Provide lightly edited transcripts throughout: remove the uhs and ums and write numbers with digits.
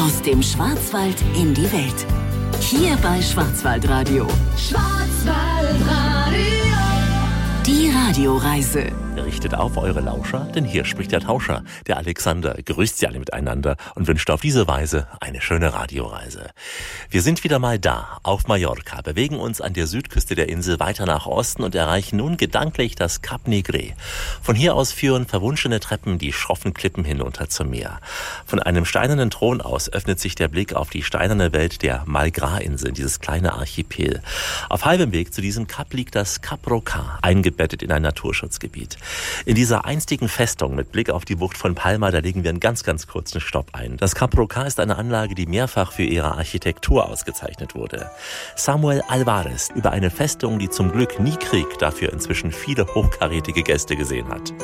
Aus dem Schwarzwald in die Welt. Hier bei Schwarzwaldradio. Schwarzwaldradio. Die Radioreise. Richtet auf eure Lauscher, denn hier spricht der Tauscher, der Alexander, grüßt sie alle miteinander und wünscht auf diese Weise eine schöne Radioreise. Wir sind wieder mal da, auf Mallorca, bewegen uns an der Südküste der Insel weiter nach Osten und erreichen nun gedanklich das Cap Negre. Von hier aus führen verwunschene Treppen die schroffen Klippen hinunter zum Meer. Von einem steinernen Thron aus öffnet sich der Blick auf die steinerne Welt der Malgras-Inseln, dieses kleine Archipel. Auf halbem Weg zu diesem Kap liegt das Cap Rocà, eingebettet in ein Naturschutzgebiet. In dieser einstigen Festung mit Blick auf die Bucht von Palma, da legen wir einen ganz, ganz kurzen Stopp ein. Das Cap Rocà ist eine Anlage, die mehrfach für ihre Architektur ausgezeichnet wurde. Samuel Alvarez über eine Festung, die zum Glück nie Krieg, dafür inzwischen viele hochkarätige Gäste gesehen hat.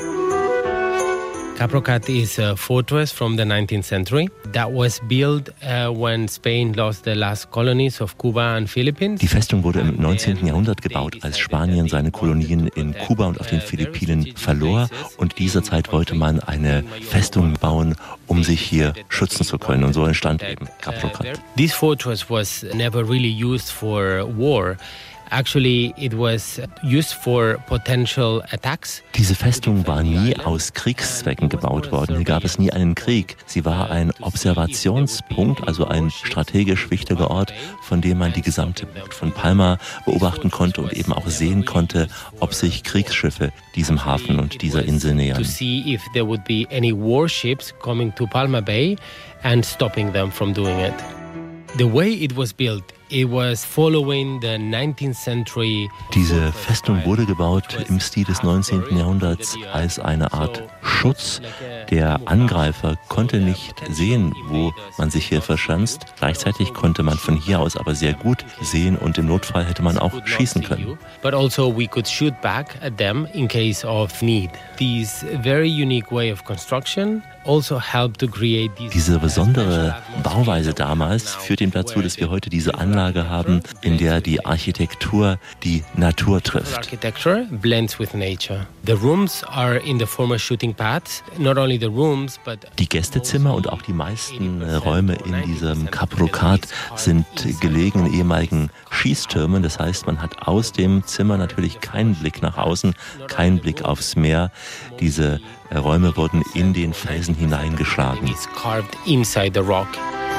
Cap Rocà is a fortress from the 19th century that was built when Spain lost the last colonies of Cuba and Philippines. Die Festung wurde im 19. Jahrhundert gebaut, als Spanien seine Kolonien in Kuba und auf den Philippinen verlor. Und dieser Zeit wollte man eine Festung bauen, um sich hier schützen zu können. Und so entstand eben Cap Rocà. This fortress was never really used for war. Actually, it was used for potential attacks. Diese Festung war nie aus Kriegszwecken gebaut worden. Hier gab es nie einen Krieg. Sie war ein Observationspunkt, also ein strategisch wichtiger Ort, von dem man die gesamte Bucht von Palma beobachten konnte und eben auch sehen konnte, ob sich Kriegsschiffe diesem Hafen und dieser Insel nähern. To see if there would be any warships coming to Palma Bay and stopping them from doing it. The way it was built, it was following the 19th century. Diese Festung wurde gebaut im Stil des 19. Jahrhunderts als eine Art Schutz. Der Angreifer konnte nicht sehen, wo man sich hier verschanzt. Gleichzeitig konnte man von hier aus aber sehr gut sehen und im Notfall hätte man auch schießen können. But also we could shoot back at them in case of need. This very unique way of construction also helped to create diese besondere Bauweise damals führt eben dazu, dass wir heute diese Anlage haben, in der die Architektur die Natur trifft. Architecture blends with nature. The rooms are in the former shooting pads, not only the rooms, but die Gästezimmer und auch die meisten Räume in diesem Cap Rocà sind gelegen in ehemaligen Schießtürmen. Das heißt, man hat aus dem Zimmer natürlich keinen Blick nach außen, keinen Blick aufs Meer. Diese Räume wurden in den Felsen hineingeschlagen. It's carved inside the rock.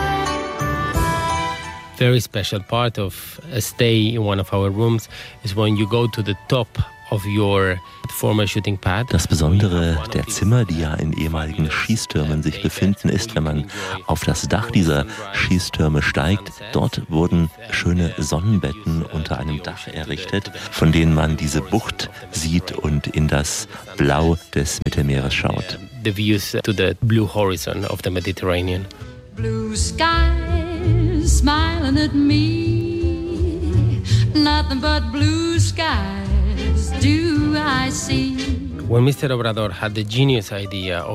Very special part of a stay in one of our rooms is when you go to the top of your former shooting pad. Das Besondere der Zimmer, die ja in ehemaligen Schießtürmen sich befinden, ist, wenn man auf das Dach dieser Schießtürme steigt. Dort wurden schöne Sonnenbetten unter einem Dach errichtet, von denen man diese Bucht sieht und in das Blau des Mittelmeeres schaut. The views to the blue horizon of the Mediterranean. Blue skies smiling at me, nothing but blue skies do I see. When Mr. Obrador had the genius idea of